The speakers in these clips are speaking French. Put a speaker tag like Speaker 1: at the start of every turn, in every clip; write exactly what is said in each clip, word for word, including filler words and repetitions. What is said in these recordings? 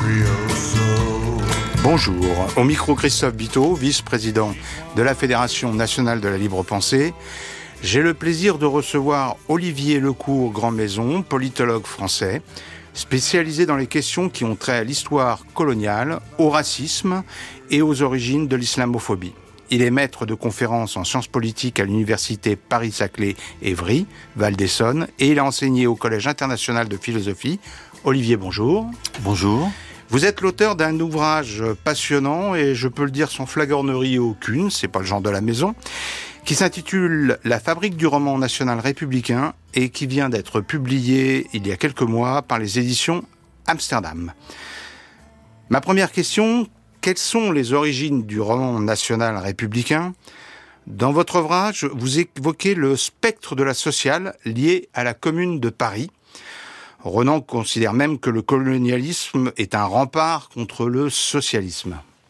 Speaker 1: Bonjour, au micro Christophe Biteau, vice-président de la Fédération nationale de la libre pensée. J'ai le plaisir de recevoir Olivier Lecourt Grandmaison, politologue français, spécialisé dans les questions qui ont trait à l'histoire coloniale, au racisme et aux origines de l'islamophobie. Il est maître de conférences en sciences politiques à l'université Paris-Saclay-Évry, Val d'Essonne, et il a enseigné au Collège international de philosophie. Olivier, bonjour.
Speaker 2: Bonjour.
Speaker 1: Vous êtes l'auteur d'un ouvrage passionnant, et je peux le dire sans flagornerie aucune, c'est pas le genre de la maison, qui s'intitule « La fabrique du roman national républicain » et qui vient d'être publié il y a quelques mois par les éditions Amsterdam. Ma première question, quelles sont les origines du roman national républicain ? Dans votre ouvrage, vous évoquez le spectre de la sociale lié à la Commune de Paris. Renan considère même que le colonialisme est un rempart contre le socialisme.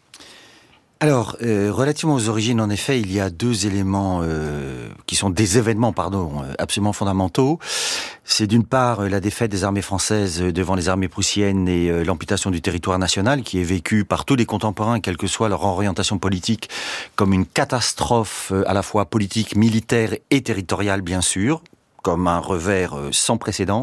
Speaker 2: Alors, euh, relativement aux origines, en effet, il y a deux éléments euh, qui sont des événements, pardon, euh, absolument fondamentaux. C'est d'une part euh, la défaite des armées françaises devant les armées prussiennes et euh, l'amputation du territoire national, qui est vécue par tous les contemporains, quelle que soit leur orientation politique, comme une catastrophe euh, à la fois politique, militaire et territoriale, bien sûr, comme un revers euh, sans précédent.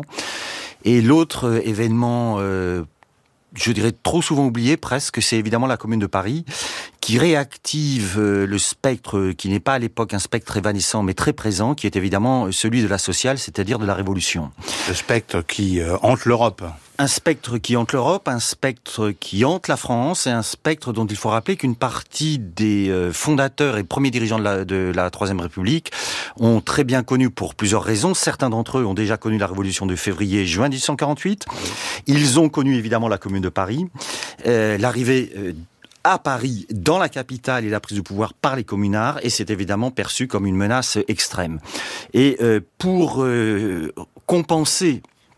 Speaker 2: Et l'autre euh, événement, euh, je dirais trop souvent oublié presque, c'est évidemment la Commune de Paris, qui réactive euh, le spectre, qui n'est pas à l'époque un spectre évanescent, mais très présent, qui est évidemment celui de la sociale, c'est-à-dire de la Révolution.
Speaker 1: Le spectre qui euh, hante l'Europe.
Speaker 2: Un spectre qui hante l'Europe, un spectre qui hante la France, et un spectre dont il faut rappeler qu'une partie des euh, fondateurs et premiers dirigeants de la, de la Troisième République ont très bien connu pour plusieurs raisons. Certains d'entre eux ont déjà connu la Révolution de février-juin dix-huit cent quarante-huit. Ils ont connu évidemment la Commune de Paris, euh, l'arrivée euh, à Paris, dans la capitale, et la prise de pouvoir par les communards, et c'est évidemment perçu comme une menace extrême. Et euh, pour euh, compenser,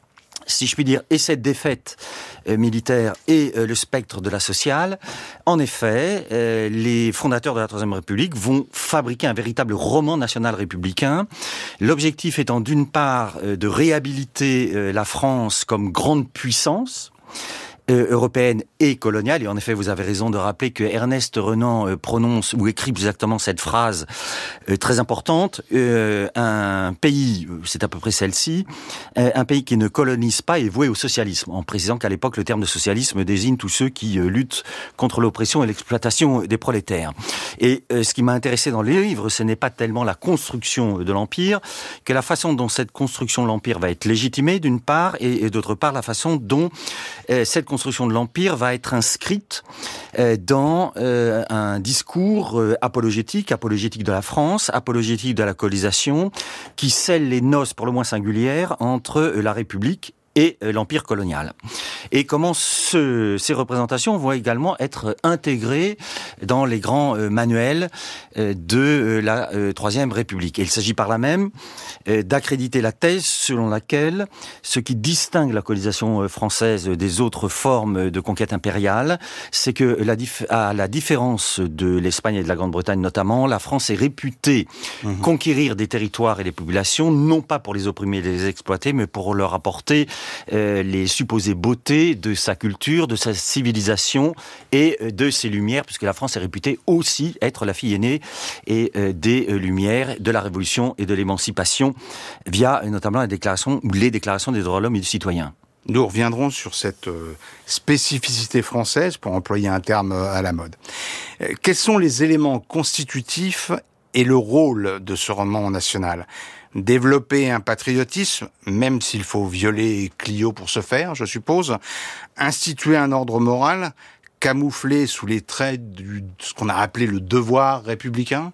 Speaker 2: si je puis dire, et cette défaite euh, militaire et euh, le spectre de la sociale, en effet, euh, les fondateurs de la Troisième République vont fabriquer un véritable roman national républicain. L'objectif étant d'une part euh, de réhabiliter euh, la France comme grande puissance, Euh, européenne et coloniale. Et en effet, vous avez raison de rappeler que Ernest Renan euh, prononce ou écrit exactement cette phrase euh, très importante. Euh, un pays, c'est à peu près celle-ci, euh, un pays qui ne colonise pas est voué au socialisme, en précisant qu'à l'époque, le terme de socialisme désigne tous ceux qui euh, luttent contre l'oppression et l'exploitation des prolétaires. Et euh, ce qui m'a intéressé dans les livres, ce n'est pas tellement la construction de l'Empire, que la façon dont cette construction de l'Empire va être légitimée, d'une part, et, et d'autre part, la façon dont euh, cette construction de l'Empire va être inscrite euh, dans euh, un discours euh, apologétique, apologétique de la France, apologétique de la colonisation, qui scelle les noces pour le moins singulières entre euh, la République et euh, l'Empire colonial. Et comment ce, ces représentations vont également être intégrées dans les grands euh, manuels euh, de euh, la euh, Troisième République. Et il s'agit par là même euh, d'accréditer la thèse selon laquelle ce qui distingue la colonisation euh, française des autres formes de conquête impériale, c'est que la dif- à la différence de l'Espagne et de la Grande-Bretagne notamment, la France est réputée mmh. conquérir des territoires et des populations, non pas pour les opprimer et les exploiter, mais pour leur apporter Euh, les supposées beautés de sa culture, de sa civilisation et euh, de ses lumières, puisque la France est réputée aussi être la fille aînée et euh, des euh, lumières, de la Révolution et de l'émancipation, via euh, notamment la déclaration ou les déclarations des droits de l'homme et du citoyen.
Speaker 1: Nous reviendrons sur cette euh, spécificité française, pour employer un terme euh, à la mode. Euh, quels sont les éléments constitutifs et le rôle de ce roman national ? Développer un patriotisme, même s'il faut violer Clio pour ce faire, je suppose. Instituer un ordre moral, camouflé sous les traits de ce qu'on a appelé le devoir républicain.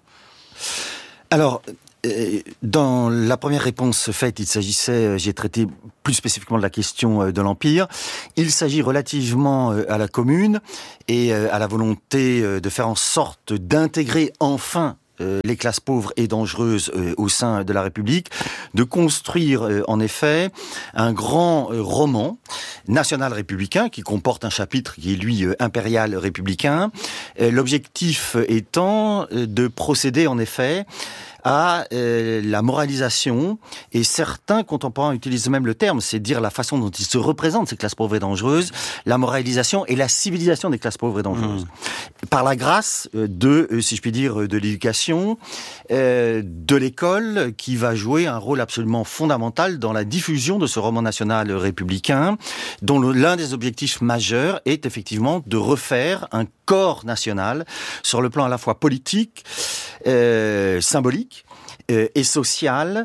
Speaker 2: Alors, euh, dans la première réponse faite, il s'agissait, j'ai traité plus spécifiquement de la question de l'Empire. Il s'agit relativement à la Commune et à la volonté de faire en sorte d'intégrer enfin euh, les classes pauvres et dangereuses euh, au sein de la République, de construire euh, en effet un grand euh, roman national républicain qui comporte un chapitre qui est lui euh, impérial républicain. Euh, l'objectif étant euh, de procéder en effet à euh, la moralisation, et certains contemporains utilisent même le terme, c'est dire la façon dont ils se représentent ces classes pauvres et dangereuses, la moralisation et la civilisation des classes pauvres et dangereuses. Mmh. Par la grâce de, si je puis dire, de l'éducation, euh, de l'école, qui va jouer un rôle absolument fondamental dans la diffusion de ce roman national républicain, dont le, l'un des objectifs majeurs est effectivement de refaire un corps national sur le plan à la fois politique, euh, symbolique euh, et social,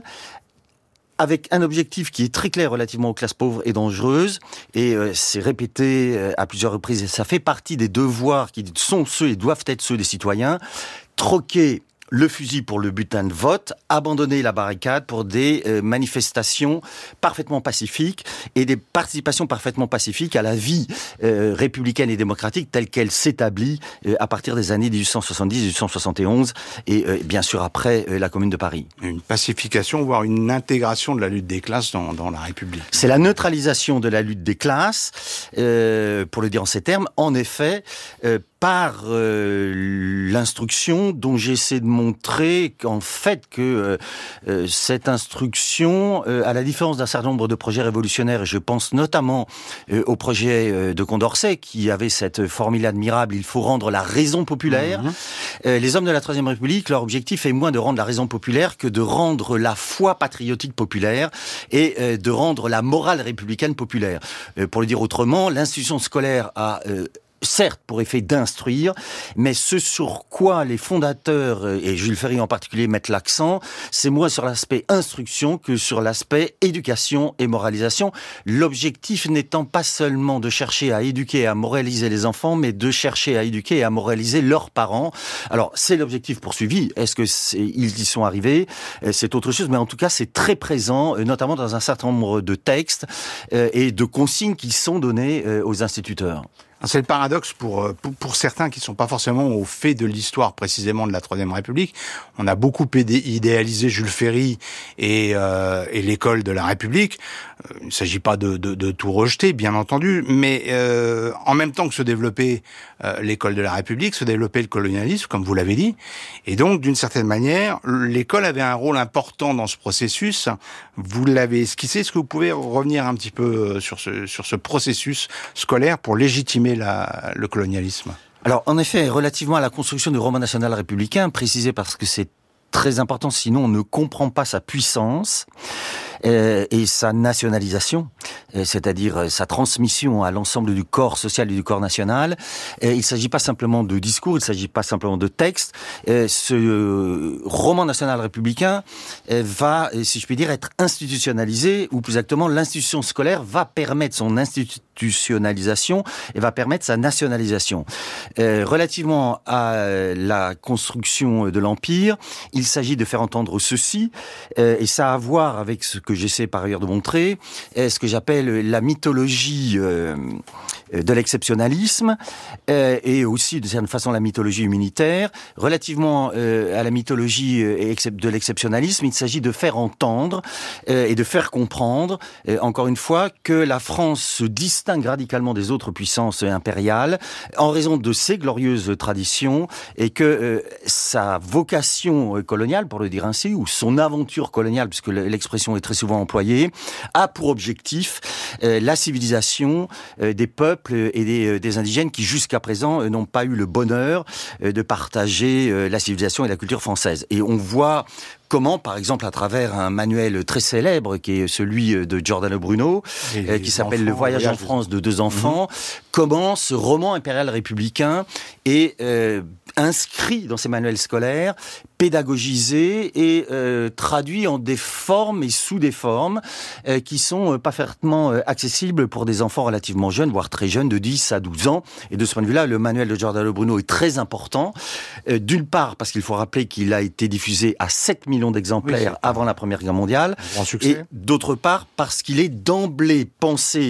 Speaker 2: avec un objectif qui est très clair relativement aux classes pauvres et dangereuses, et euh, c'est répété euh, à plusieurs reprises, et ça fait partie des devoirs qui sont ceux et doivent être ceux des citoyens, troquer le fusil pour le butin de vote, abandonner la barricade pour des euh, manifestations parfaitement pacifiques et des participations parfaitement pacifiques à la vie euh, républicaine et démocratique telle qu'elle s'établit euh, à partir des années dix-huit cent soixante-dix dix-huit cent soixante et onze et euh, bien sûr après euh, la Commune de Paris.
Speaker 1: Une pacification, voire une intégration de la lutte des classes dans, dans la République.
Speaker 2: C'est la neutralisation de la lutte des classes, euh, pour le dire en ces termes. En effet, euh, par euh, l'instruction dont j'essaie de montrer qu'en fait que euh, euh, cette instruction, euh, à la différence d'un certain nombre de projets révolutionnaires, et je pense notamment euh, au projet euh, de Condorcet qui avait cette formule admirable, il faut rendre la raison populaire. Mmh. Euh, les hommes de la Troisième République, leur objectif est moins de rendre la raison populaire que de rendre la foi patriotique populaire et euh, de rendre la morale républicaine populaire. Euh, pour le dire autrement, l'institution scolaire a euh, certes pour effet d'instruire, mais ce sur quoi les fondateurs, et Jules Ferry en particulier, mettent l'accent, c'est moins sur l'aspect instruction que sur l'aspect éducation et moralisation. L'objectif n'étant pas seulement de chercher à éduquer et à moraliser les enfants, mais de chercher à éduquer et à moraliser leurs parents. Alors, c'est l'objectif poursuivi. Est-ce que c'est, ils y sont arrivés? C'est autre chose, mais en tout cas, c'est très présent, notamment dans un certain nombre de textes et de consignes qui sont données aux instituteurs.
Speaker 1: C'est le paradoxe pour, pour, pour certains qui ne sont pas forcément au fait de l'histoire précisément de la Troisième République. On a beaucoup idéalisé Jules Ferry et, euh, et l'école de la République. Il ne s'agit pas de, de, de tout rejeter, bien entendu, mais euh, en même temps que se développait euh, l'école de la République, se développait le colonialisme, comme vous l'avez dit. Et donc, d'une certaine manière, l'école avait un rôle important dans ce processus. Vous l'avez esquissé. Est-ce que vous pouvez revenir un petit peu sur ce, sur ce processus scolaire pour légitimer La, le colonialisme?
Speaker 2: Alors, en effet, relativement à la construction du roman national républicain, précisé parce que c'est très important, sinon on ne comprend pas sa puissance euh, et sa nationalisation, euh, c'est-à-dire sa transmission à l'ensemble du corps social et du corps national. Euh, il ne s'agit pas simplement de discours, il ne s'agit pas simplement de texte. Euh, ce euh, roman national républicain euh, va, si je puis dire, être institutionnalisé, ou plus exactement, l'institution scolaire va permettre son institutionnalisation et va permettre sa nationalisation. Euh, relativement à la construction de l'Empire, il s'agit de faire entendre ceci, euh, et ça a à voir avec ce que j'essaie par ailleurs de montrer, euh, ce que j'appelle la mythologie euh, de l'exceptionnalisme, euh, et aussi de certaine façon la mythologie humanitaire. Relativement euh, à la mythologie euh, de l'exceptionnalisme, il s'agit de faire entendre euh, et de faire comprendre, euh, encore une fois, que la France se distingue radicalement des autres puissances impériales en raison de ses glorieuses traditions, et que euh, sa vocation coloniale, pour le dire ainsi, ou son aventure coloniale, puisque l'expression est très souvent employée, a pour objectif euh, la civilisation euh, des peuples et des, euh, des indigènes qui jusqu'à présent euh, n'ont pas eu le bonheur euh, de partager euh, la civilisation et la culture française. Et on voit comment, par exemple, à travers un manuel très célèbre qui est celui de Giordano Bruno, euh, qui s'appelle Le Voyage en France de deux enfants, mmh. comment ce roman impérial républicain est euh, inscrit dans ces manuels scolaires, pédagogisé et euh, traduit en des formes et sous des formes euh, qui sont euh, parfaitement euh, accessibles pour des enfants relativement jeunes, voire très jeunes, de dix à douze ans. Et de ce point de vue-là, le manuel de Giordano Bruno est très important. Euh, d'une part, parce qu'il faut rappeler qu'il a été diffusé à sept millions d'exemplaires oui, avant la Première Guerre mondiale.
Speaker 1: Grand succès.
Speaker 2: Et d'autre part, parce qu'il est d'emblée pensé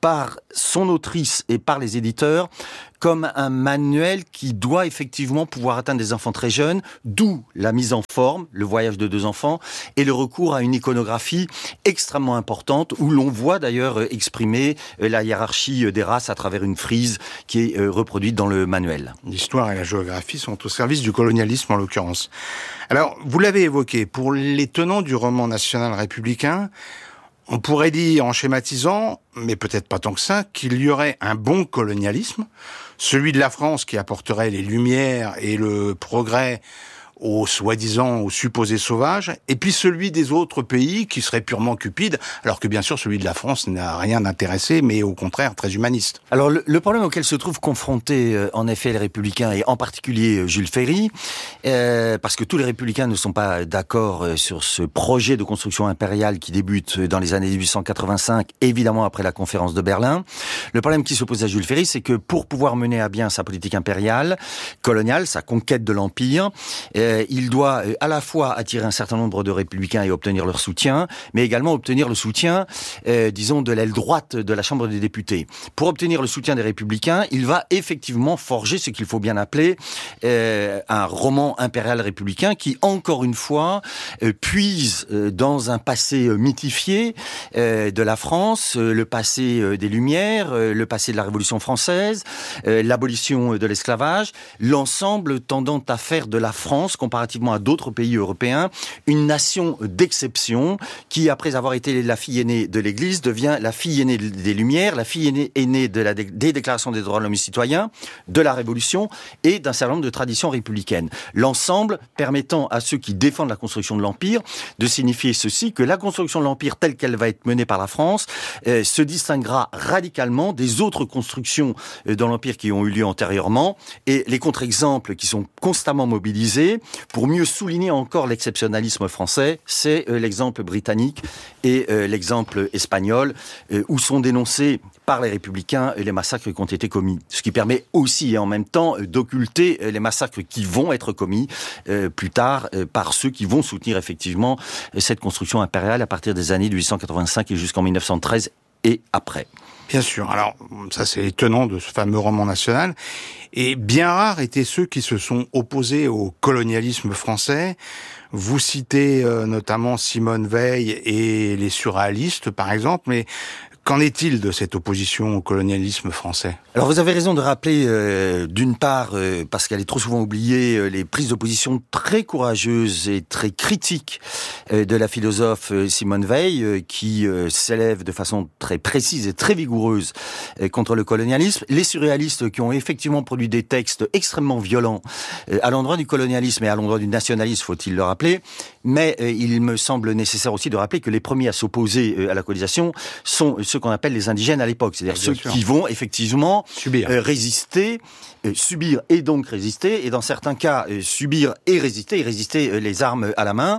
Speaker 2: par son autrice et par les éditeurs comme un manuel qui doit effectivement pouvoir atteindre des enfants très jeunes, d'où la mise en forme, le voyage de deux enfants, et le recours à une iconographie extrêmement importante, où l'on voit d'ailleurs exprimer la hiérarchie des races à travers une frise qui est reproduite dans le manuel.
Speaker 1: L'histoire et la géographie sont au service du colonialisme en l'occurrence. Alors, vous l'avez évoqué, pour les tenants du roman national républicain, on pourrait dire, en schématisant, mais peut-être pas tant que ça, qu'il y aurait un bon colonialisme, celui de la France qui apporterait les lumières et le progrès aux soi-disant, aux supposés sauvages, et puis celui des autres pays qui serait purement cupide, alors que bien sûr celui de la France n'a rien d'intéressé, mais au contraire très humaniste.
Speaker 2: Alors le, le problème auquel se trouvent confrontés euh, en effet les Républicains, et en particulier euh, Jules Ferry, euh, parce que tous les Républicains ne sont pas d'accord euh, sur ce projet de construction impériale qui débute dans les années dix-huit cent quatre-vingt-cinq, évidemment après la conférence de Berlin. Le problème qui se pose à Jules Ferry, c'est que pour pouvoir mener à bien sa politique impériale, coloniale, sa conquête de l'Empire, euh, il doit à la fois attirer un certain nombre de républicains et obtenir leur soutien, mais également obtenir le soutien, euh, disons, de l'aile droite de la Chambre des députés. Pour obtenir le soutien des républicains, il va effectivement forger ce qu'il faut bien appeler euh, un roman impérial républicain qui, encore une fois, euh, puise euh, dans un passé euh, mythifié euh, de la France, euh, le passé euh, des Lumières, euh, le passé de la Révolution française, euh, l'abolition de l'esclavage, l'ensemble tendant à faire de la France, comparativement à d'autres pays européens, une nation d'exception qui, après avoir été la fille aînée de l'Église, devient la fille aînée des Lumières, la fille aînée, aînée de la, des déclarations des droits de l'homme et citoyens, de la Révolution et d'un certain nombre de traditions républicaines. L'ensemble permettant à ceux qui défendent la construction de l'Empire de signifier ceci, que la construction de l'Empire telle qu'elle va être menée par la France euh, se distinguera radicalement des autres constructions euh, dans l'Empire qui ont eu lieu antérieurement, et les contre-exemples qui sont constamment mobilisés pour mieux souligner encore l'exceptionnalisme français, c'est euh, l'exemple britannique et euh, l'exemple espagnol, euh, où sont dénoncés par les républicains les massacres qui ont été commis. Ce qui permet aussi et en même temps d'occulter les massacres qui vont être commis euh, plus tard euh, par ceux qui vont soutenir effectivement cette construction impériale à partir des années dix-huit cent quatre-vingt-cinq et jusqu'en mille neuf cent treize et après.
Speaker 1: Bien sûr. Alors, ça c'est étonnant de ce fameux roman national. Et bien rares étaient ceux qui se sont opposés au colonialisme français. Vous citez euh, notamment Simone Veil et les surréalistes, par exemple, mais qu'en est-il de cette opposition au colonialisme français ?
Speaker 2: Alors vous avez raison de rappeler, euh, d'une part, euh, parce qu'elle est trop souvent oubliée, euh, les prises de position très courageuses et très critiques euh, de la philosophe euh, Simone Veil, euh, qui euh, s'élève de façon très précise et très vigoureuse euh, contre le colonialisme. Les surréalistes qui ont effectivement produit des textes extrêmement violents euh, à l'endroit du colonialisme et à l'endroit du nationalisme, faut-il le rappeler. Mais euh, il me semble nécessaire aussi de rappeler que les premiers à s'opposer euh, à la colonisation sont ceux qu'on appelle les indigènes à l'époque, c'est-à-dire ceux sûr. qui vont effectivement subir, euh, résister, euh, subir et donc résister, et dans certains cas euh, subir et résister, et résister euh, les armes à la main,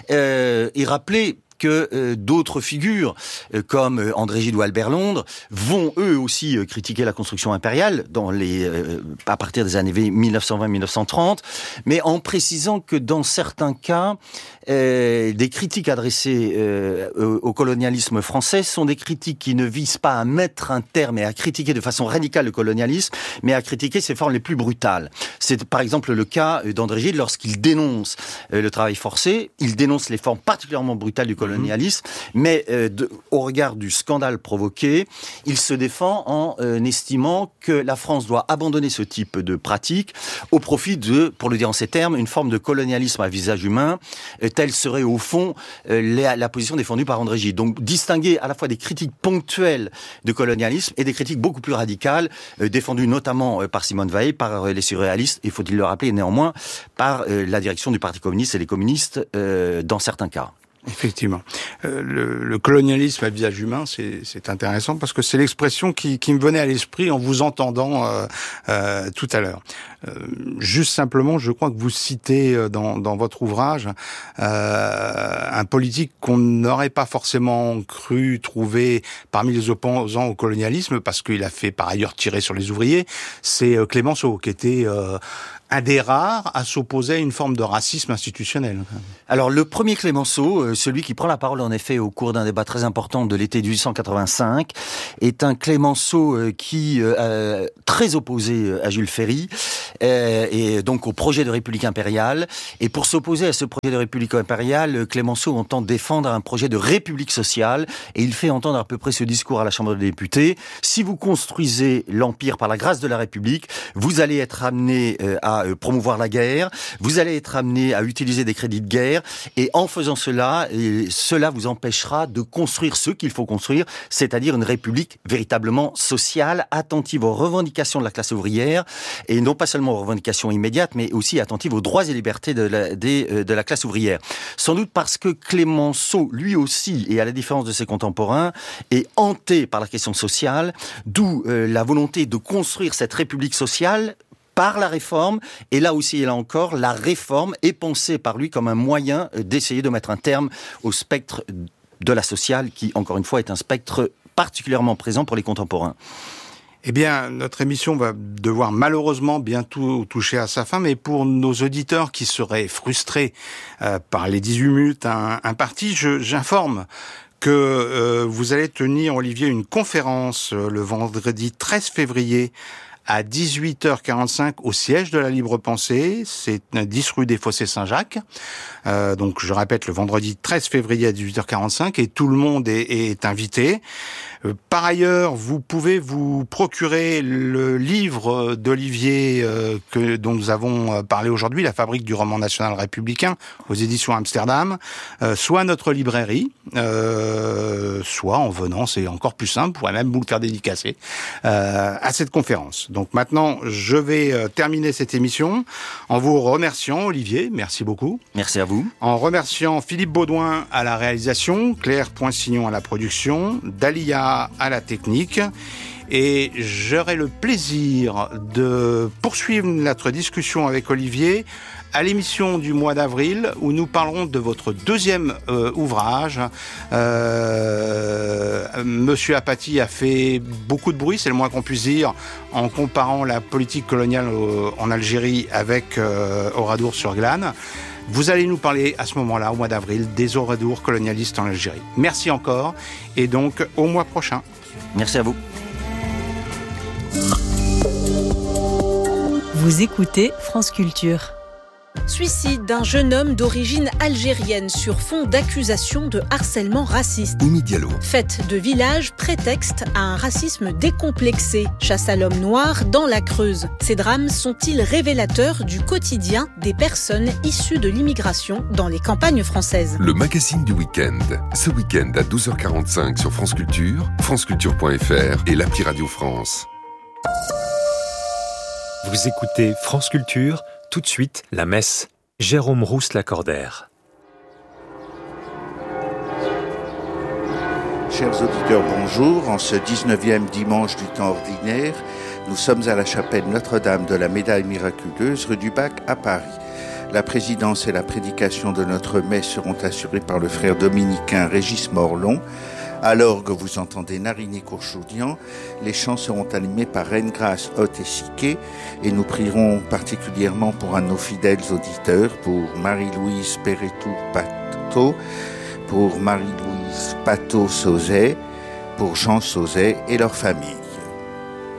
Speaker 2: euh, et rappeler que euh, d'autres figures, euh, comme euh, André Gide ou Albert Londres, vont eux aussi euh, critiquer la construction impériale dans les, euh, à partir des années mille neuf cent vingt mille neuf cent trente, mais en précisant que dans certains cas, euh, des critiques adressées euh, au colonialisme français sont des critiques qui ne visent pas à mettre un terme et à critiquer de façon radicale le colonialisme, mais à critiquer ses formes les plus brutales. C'est par exemple le cas d'André Gide lorsqu'il dénonce euh, le travail forcé, il dénonce les formes particulièrement brutales du colonialisme, colonialisme, mais euh, de, au regard du scandale provoqué, il se défend en euh, estimant que la France doit abandonner ce type de pratique au profit de, pour le dire en ces termes, une forme de colonialisme à visage humain, euh, telle serait au fond euh, la, la position défendue par André Gide. Donc distinguer à la fois des critiques ponctuelles de colonialisme et des critiques beaucoup plus radicales, euh, défendues notamment euh, par Simone Veil, par euh, les surréalistes, et faut-il le rappeler néanmoins, par euh, la direction du Parti communiste et les communistes euh, dans certains cas.
Speaker 1: Effectivement. Euh, le, le colonialisme à visage humain, c'est, c'est intéressant parce que c'est l'expression qui, qui me venait à l'esprit en vous entendant euh, euh, tout à l'heure. Euh, juste simplement, je crois que vous citez dans, dans votre ouvrage euh, un politique qu'on n'aurait pas forcément cru trouver parmi les opposants au colonialisme parce qu'il a fait par ailleurs tirer sur les ouvriers, c'est Clémenceau qui était... Euh, un des rares à s'opposer à une forme de racisme institutionnel.
Speaker 2: Alors le premier Clémenceau, euh, celui qui prend la parole en effet au cours d'un débat très important de l'été dix-huit cent quatre-vingt-cinq est un Clémenceau euh, qui euh, très opposé à Jules Ferry euh, et donc au projet de République impériale. Et pour s'opposer à ce projet de République impériale, Clémenceau entend défendre un projet de République sociale et il fait entendre à peu près ce discours à la Chambre des députés. Si vous construisez l'Empire par la grâce de la République, vous allez être amené euh, à euh, promouvoir la guerre, vous allez être amené à utiliser des crédits de guerre et en faisant cela, et cela vous empêchera de construire ce qu'il faut construire, c'est-à-dire une République véritablement sociale, attentive aux revendications de la classe ouvrière et non pas seulement aux revendications immédiates, mais aussi attentive aux droits et libertés de la, des, euh, de la classe ouvrière. Sans doute parce que Clémenceau, lui aussi, et à la différence de ses contemporains, est hanté par la question sociale, d'où euh, la volonté de construire cette République sociale par la réforme, et là aussi et là encore, la réforme est pensée par lui comme un moyen d'essayer de mettre un terme au spectre de la sociale, qui, encore une fois, est un spectre particulièrement présent pour les contemporains.
Speaker 1: Eh bien, notre émission va devoir malheureusement bientôt toucher à sa fin, mais pour nos auditeurs qui seraient frustrés euh, par les dix-huit minutes imparties, je, j'informe que euh, vous allez tenir, Olivier, une conférence euh, le vendredi treize février à dix-huit heures quarante-cinq au siège de la Libre Pensée, c'est dix rue des Fossés Saint-Jacques. Euh, donc je répète, le vendredi treize février à dix-huit heures quarante-cinq, et tout le monde est, est invité. Euh, par ailleurs, vous pouvez vous procurer le livre d'Olivier euh, que dont nous avons parlé aujourd'hui, La Fabrique du roman national républicain, aux éditions Amsterdam, euh, soit à notre librairie, euh, soit en venant, c'est encore plus simple, vous pourrez même vous le faire dédicacer euh, à cette conférence. Donc maintenant, je vais euh, terminer cette émission en vous remerciant, Olivier, merci beaucoup.
Speaker 2: Merci à vous.
Speaker 1: En remerciant Philippe Baudouin à la réalisation, Claire Poinsignon à la production, Dalia à la technique. Et j'aurai le plaisir de poursuivre notre discussion avec Olivier à l'émission du mois d'avril, où nous parlerons de votre deuxième euh, ouvrage. Euh, Monsieur Apathy a fait beaucoup de bruit, c'est le moins qu'on puisse dire, en comparant la politique coloniale au, en Algérie avec euh, Oradour-sur-Glane. Vous allez nous parler à ce moment-là, au mois d'avril, des Oradours colonialistes en Algérie. Merci encore, et donc au mois prochain.
Speaker 2: Merci à vous.
Speaker 3: Vous écoutez France Culture.
Speaker 4: Suicide d'un jeune homme d'origine algérienne sur fond d'accusations de harcèlement raciste.
Speaker 5: Oumi Diallo.
Speaker 4: Fête de village, prétexte à un racisme décomplexé. Chasse à l'homme noir dans la Creuse. Ces drames sont-ils révélateurs du quotidien des personnes issues de l'immigration dans les campagnes françaises ?
Speaker 5: Le magazine du week-end. Ce week-end à douze heures quarante-cinq sur France Culture, franceculture point f r et l'appli Radio France.
Speaker 6: Vous écoutez France Culture. Tout de suite, la messe. Jérôme Rousse-Lacordaire.
Speaker 7: Chers auditeurs, bonjour. En ce dix-neuvième dimanche du temps ordinaire, nous sommes à la chapelle Notre-Dame de la Médaille miraculeuse, rue du Bac à Paris. La présidence et la prédication de notre messe seront assurées par le frère dominicain Régis Morlon. À l'orgue, vous entendez Nariné Courchoudian. Les chants seront animés par Reine Grâce, Haute et Siquet. Et nous prierons particulièrement pour un de nos fidèles auditeurs, pour Marie-Louise Peretou-Pato, pour Marie-Louise Pato-Sauzet, pour Jean Sauzet et leur famille.